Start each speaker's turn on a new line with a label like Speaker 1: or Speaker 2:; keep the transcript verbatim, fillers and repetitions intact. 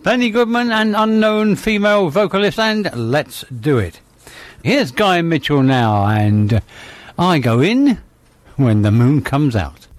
Speaker 1: Benny Goodman, an unknown female vocalist, and Let's Do It. Here's Guy Mitchell now, and I Go In When the Moon Comes Out.